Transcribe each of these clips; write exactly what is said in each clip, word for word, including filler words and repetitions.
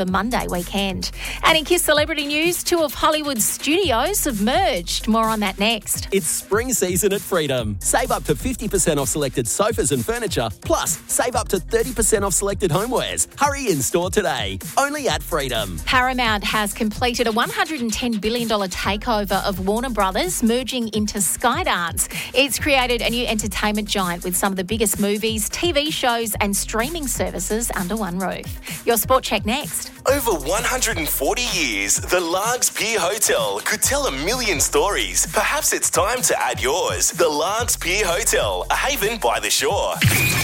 the Monday weekend. And in Kiss Celebrity News, two of Hollywood's studios have merged. More on that next. It's spring season at Freedom. Save up to fifty percent off selected sofas and furniture, plus save up to thirty percent off selected homewares. Hurry in store today, only at Freedom. Paramount has completed a one hundred ten billion dollars takeover of Warner Brothers, merging into Skydance. It's created a new entertainment giant with some of the biggest movies, T V shows and streaming services under one roof. Your Sport Check next. Over one hundred forty years, the Largs Pier Hotel could tell a million stories. Perhaps it's time to add yours. The Largs Pier Hotel, a haven by the shore.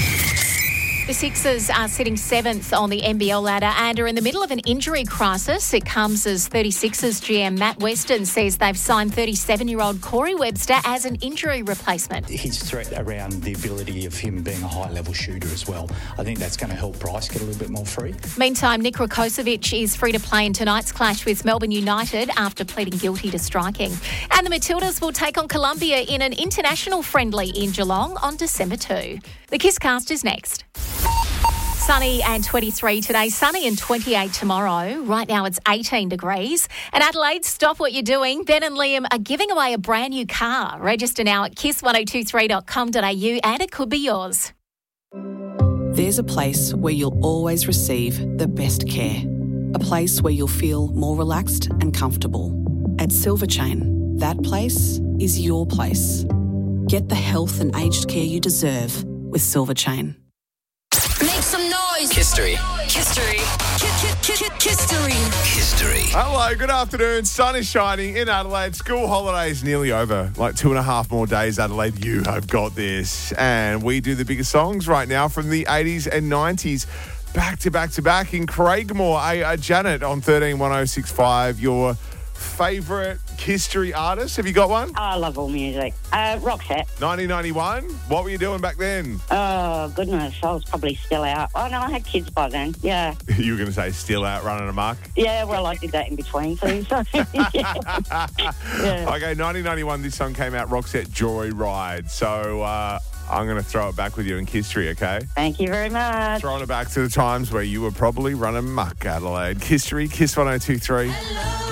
The Sixers are sitting seventh on the N B L ladder and are in the middle of an injury crisis. It comes as thirty-sixers G M Matt Weston says they've signed thirty-seven-year-old Corey Webster as an injury replacement. His threat around the ability of him being a high-level shooter as well, I think that's going to help Bryce get a little bit more free. Meantime, Nick Rakocevic is free to play in tonight's clash with Melbourne United after pleading guilty to striking. And the Matildas will take on Colombia in an international friendly in Geelong on December second. The Kisscast is next. Sunny and twenty-three today, sunny and twenty-eight tomorrow. Right now it's eighteen degrees. And Adelaide, stop what you're doing. Ben and Liam are giving away a brand new car. Register now at kiss ten twenty-three dot com dot a u and it could be yours. There's a place where you'll always receive the best care. A place where you'll feel more relaxed and comfortable. At Silver Chain, that place is your place. Get the health and aged care you deserve with Silver Chain. Make some noise. History. History. History. History. Hello, good afternoon. Sun is shining in Adelaide. School holidays nearly over. Like two and a half more days, Adelaide. You have got this. And we do the biggest songs right now from the eighties and nineties. Back to back to back in Craigmore. Uh, uh, Janet on thirteen one oh six five. Your favourite history artist? Have you got one? Oh, I love all music. Uh, Roxette. nineteen ninety-one. What were you doing back then? Oh, goodness. I was probably still out. Oh, no, I had kids by then. Yeah. You were going to say still out running amok? Yeah, well, I did that in between too. So, yeah. Yeah. Okay, nineteen ninety-one, this song came out, Roxette, Joyride. So uh, I'm going to throw it back with you in history, okay? Thank you very much. Throwing it back to the times where you were probably running muck, Adelaide. History, Kiss ten twenty-three. Hello.